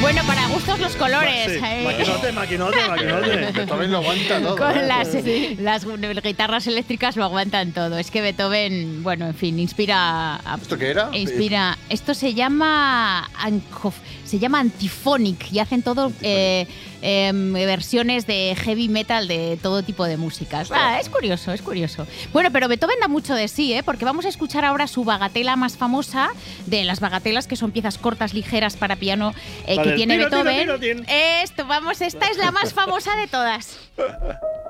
Bueno, para gustos los colores. Sí. Maquinote. Beethoven lo aguanta todo. Con las guitarras eléctricas lo aguantan todo. Es que Beethoven, bueno, en fin, inspira... ¿Esto qué era? Esto se llama Antiphonic y hacen todo versiones de heavy metal de todo tipo de músicas. Es curioso, es curioso. Bueno, pero Beethoven da mucho de sí, porque vamos a escuchar ahora su bagatela más famosa, de las bagatelas que son piezas cortas, ligeras para piano que tiene Beethoven. Esta es la más famosa de todas.